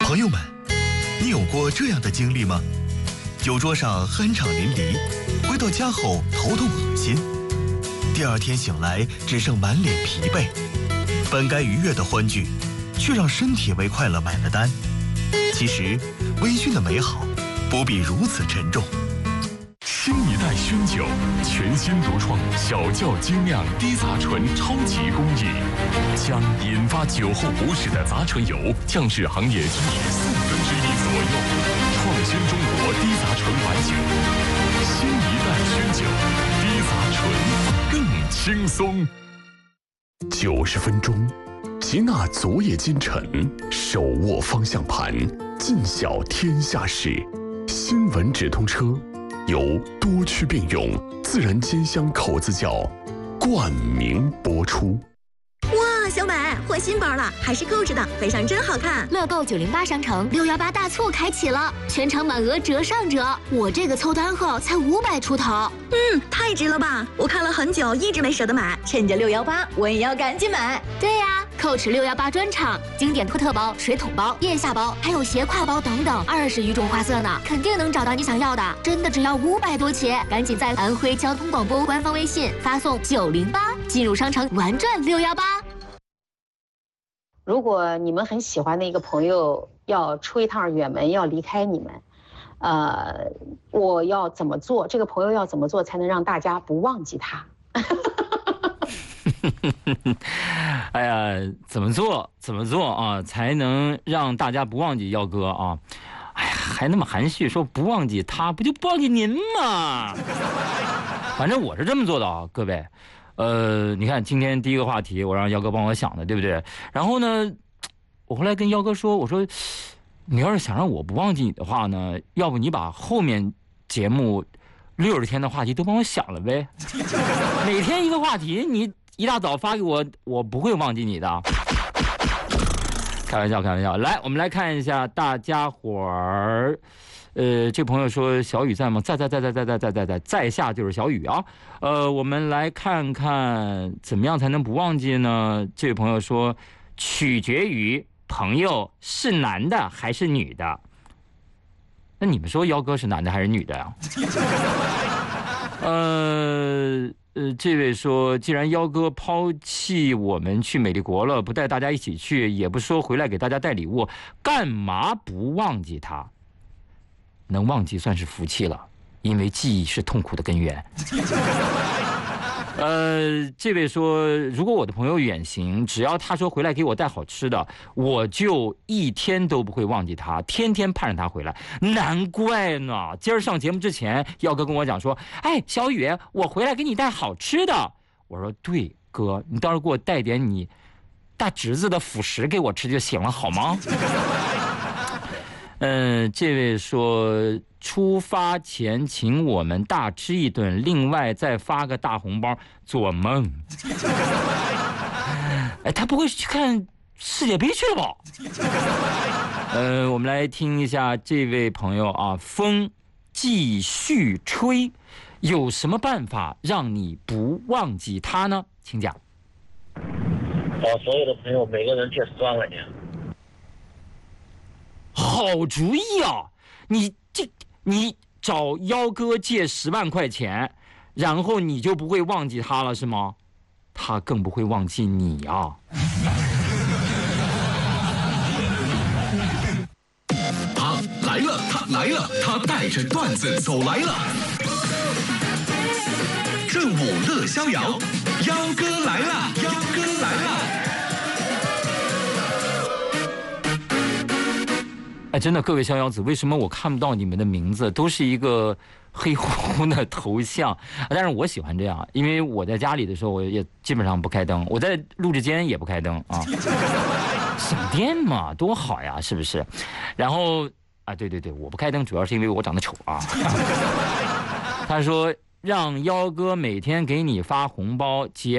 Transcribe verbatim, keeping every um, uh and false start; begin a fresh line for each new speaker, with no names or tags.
朋友们，你有过这样的经历吗？酒桌上酣畅淋漓，回到家后头痛恶心，第二天醒来只剩满脸疲惫，本该愉悦的欢聚，却让身体为快乐买了单。其实，微醺的美好不必如此沉重。
新一代熏酒，全新独创小窖精酿低杂醇超级工艺，将引发酒后不适的杂醇油降至行业均值四分之一左右，创新中国低杂醇白酒。新一代熏酒，低杂醇更轻松。九十分钟，吉纳昨夜今晨，手握方向盘，尽晓天下事。新闻直通车。由多区并用自然煎香口子窖冠名播出。
哇，小美换新包了，还是购置的，背上真好看。
乐购九零八商城六幺八大促开启了，全场满额折上折，我这个凑单后才五百出头。
嗯，太值了吧！我看了很久，一直没舍得买，趁着六幺八，我也要赶紧买。
对呀、啊，蔻驰六幺八专场，经典托特包、水桶包、腋下包，还有斜挎包等等，二十余种花色呢，肯定能找到你想要的。真的只要五百多起，赶紧在安徽交通广播官方微信发送九零八，进入商城玩转六幺八。
如果你们很喜欢的一个朋友要出一趟远门，要离开你们，呃，我要怎么做？这个朋友要怎么做才能让大家不忘记他？
哎呀，怎么做？怎么做啊，才能让大家不忘记耀哥啊？哎呀，还那么含蓄说不忘记他，不就不忘记您吗？反正我是这么做的啊，各位。呃，你看今天第一个话题，我让耀哥帮我想的，对不对？然后呢，我后来跟耀哥说，我说，你要是想让我不忘记你的话呢，要不你把后面节目六十天的话题都帮我想了呗。每天一个话题，你一大早发给我，我不会忘记你的。开玩笑，开玩笑。来，我们来看一下大家伙儿。呃，这朋友说小雨在吗？在在在在在在在在在在下就是小雨啊。呃，我们来看看怎么样才能不忘记呢？这位朋友说，取决于朋友是男的还是女的。那你们说幺哥是男的还是女的呀？呃呃，这位说，既然幺哥抛弃我们去美丽国了，不带大家一起去，也不说回来给大家带礼物，干嘛不忘记他？能忘记算是福气了，因为记忆是痛苦的根源。呃，这位说，如果我的朋友远行，只要他说回来给我带好吃的，我就一天都不会忘记他，天天盼着他回来。难怪呢，今儿上节目之前，耀哥跟我讲说，哎，小雨，我回来给你带好吃的。我说对，哥，你到时候给我带点你大侄子的辅食给我吃就行了，好吗？嗯、呃，这位说出发前请我们大吃一顿，另外再发个大红包，做梦。哎，他不会去看世界杯去了吧？呃，我们来听一下这位朋友啊，风继续吹，有什么办法让你不忘记他呢？请讲。
找所有的朋友每个人借十万块钱。
好主意啊！你这你找幺哥借十万块钱，然后你就不会忘记他了是吗？他更不会忘记你啊！
他来了，他来了，他带着段子走来了。正午乐逍遥，幺哥来了，幺哥来了。
哎，真的，各位逍遥子，为什么我看不到你们的名字？都是一个黑乎乎的头像，但是我喜欢这样，因为我在家里的时候，我也基本上不开灯，我在录制间也不开灯啊，省电嘛，多好呀，是不是？然后啊，对对对，我不开灯主要是因为我长得丑啊。他说让幺哥每天给你发红包，节